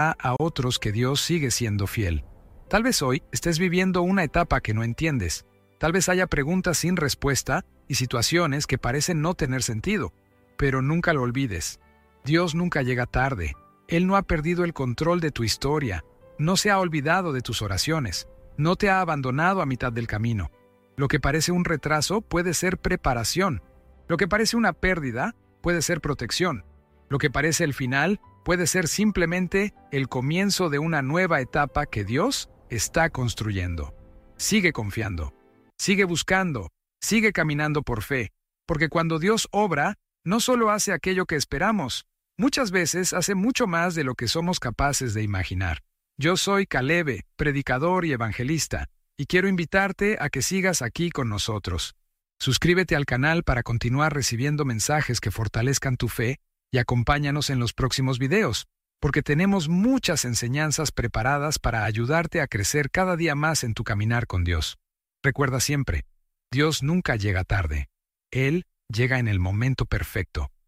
a otros que Dios sigue siendo fiel. Tal vez hoy estés viviendo una etapa que no entiendes. Tal vez haya preguntas sin respuesta y situaciones que parecen no tener sentido. Pero nunca lo olvides. Dios nunca llega tarde. Él no ha perdido el control de tu historia. No se ha olvidado de tus oraciones. No te ha abandonado a mitad del camino. Lo que parece un retraso puede ser preparación. Lo que parece una pérdida puede ser protección. Lo que parece el final puede ser simplemente el comienzo de una nueva etapa que Dios está construyendo. Sigue confiando. Sigue buscando. Sigue caminando por fe. Porque cuando Dios obra, no solo hace aquello que esperamos, muchas veces hace mucho más de lo que somos capaces de imaginar. Yo soy Caleb, predicador y evangelista, y quiero invitarte a que sigas aquí con nosotros. Suscríbete al canal para continuar recibiendo mensajes que fortalezcan tu fe y acompáñanos en los próximos videos, porque tenemos muchas enseñanzas preparadas para ayudarte a crecer cada día más en tu caminar con Dios. Recuerda siempre, Dios nunca llega tarde. Él llega en el momento perfecto.